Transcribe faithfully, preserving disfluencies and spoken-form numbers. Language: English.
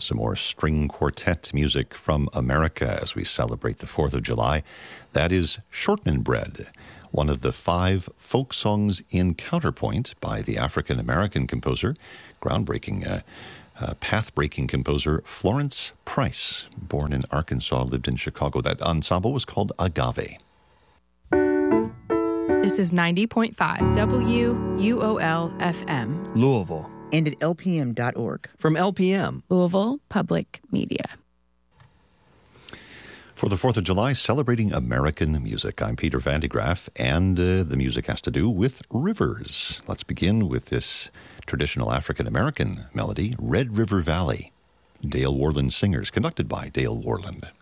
Some more string quartet music from America as we celebrate the fourth of July. That is Shortman Bread, one of the five folk songs in Counterpoint by the African-American composer, groundbreaking, uh, uh, path-breaking composer Florence Price, born in Arkansas, lived in Chicago. That ensemble was called Agave. This is ninety point five W U O L F M, Louisville. And at L P M dot org. From L P M, Louisville Public Media. For the fourth of July, celebrating American music. I'm Peter Van de Graaff, and uh, the music has to do with rivers. Let's begin with this traditional African-American melody, Red River Valley. Dale Worland Singers, conducted by Dale Worland.